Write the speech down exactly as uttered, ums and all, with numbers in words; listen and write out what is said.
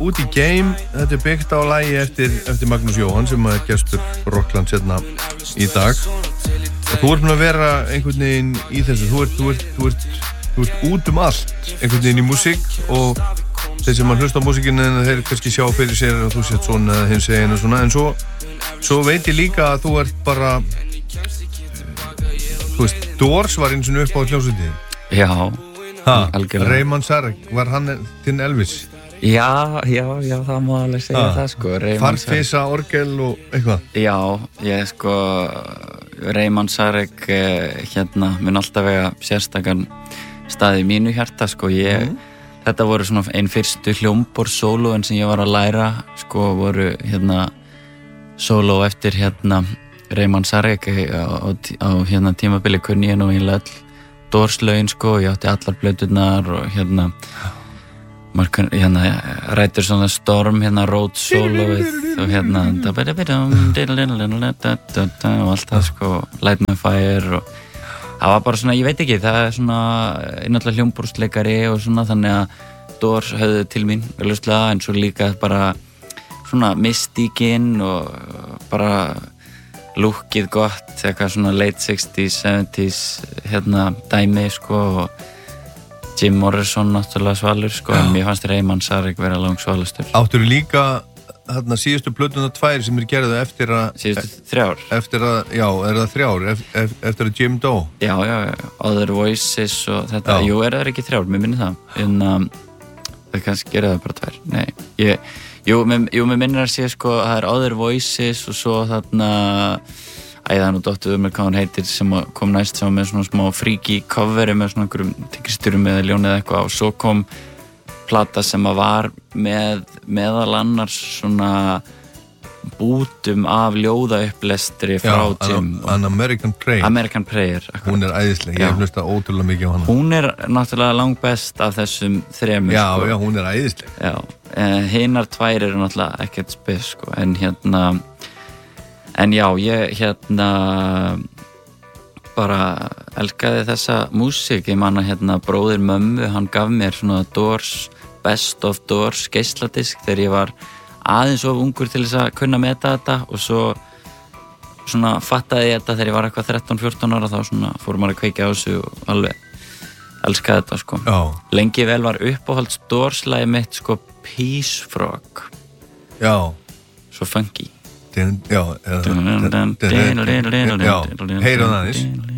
út í game. Þetta er byggt á lagi eftir, eftir Magnús Jóhann sem er gestur Rocklands hérna í dag. Og þú ert búin að vera einhvern veginn í þessu. Þú ert, þú ert, þú ert, þú ert út um allt einhvern veginn í músík og þeir sem að hlusta á músíkinu en þeir kannski sjá fyrir sér að þú sett svona eða hins veginn og svona. En svo, svo veit ég líka að þú ert bara, þú veist, Doors var eins og upp á hljómsveitinni. Já, ha, algjörlega. Raymond Sarek, var hann þinn Elvis? Já, já, já, það má alveg segja ha, það sko. Farfisa, orgel og eitthvað? Já, ég sko, Raymond Sarek hérna mun alltaf vega sérstakann stað í mínu hjarta sko. Ég, mm. Þetta voru svona einn fyrstu hljómbor sólóin sem ég var að læra sko, voru hérna sóló eftir hérna Raymond Sarek á, á, á hérna tímabili kunni ég nú eiginlega öll Doors-lögin sko, ég átti allar blöðurnar og hérna maður hérna rætur svona Storm hérna Road sólóið og hérna og allt það sko, Light My Fire og það var bara svona, ég veit ekki, það er svona náttúrulega hljómborðsleikari og svona þannig að Doors höfðu til mín augljóslega, en svo líka bara svona mystíkin og bara lúkið gott, eitthvað svona late sixties, seventies hérna dæmi sko og Jim Morrison náttúrulega svalur sko, en mér fannst Raymond Sarek vera langsvalastur. Áttur líka þarna síðustu plötuna tvær sem er gerðu eftir að síðustu þrjár? Eftir að, já, er það þrjár? Eftir, eftir að Jim dó? Já, já, Other Voices og þetta, já. Jú, er það ekki þrjár, mér minni það, en um, það kannski gerðu það bara tvær, nei, ég Jú, mér, jú, mér minnir að sé sko að það er Other Voices og svo þarna æ, það er nú dottuð um með hvað hann heitir sem kom næst sem með svona smá freaky coveri með svona einhverjum tígristurum eða ljónið eitthvað og svo kom plata sem að var með meðal annars svona bútum af ljóðaupplestri frá Jim. Já, An American Prayer. American Prayer. Akkurat. Hún er æðisleg, ég hef hlustað ótrúlega mikið á hana. Hún er náttúrulega langbest af þessum þremur. Já, sko. Já, hún er æðisleg. Já, eh, hinar tvær eru náttúrulega ekkert spes, sko, en hérna, en já, ég hérna bara elskaði þessa músík. Ég man að hérna bróðir mömmu, hann gaf mér svona Doors, Best of Doors geisladisk þegar ég var aðeins of ungur til þess að kunna meta þetta og svo svona fattaði ég þetta þegar ég var eitthvað þrettán fjórtán ára, þá svona fór maður að kveikja á þessu og alveg elskaði þetta sko. Já. Lengi vel var uppáhalds Doors-lagið mitt sko Peace Frog. Já. Svo funky. Já, já, heyra það aðeins.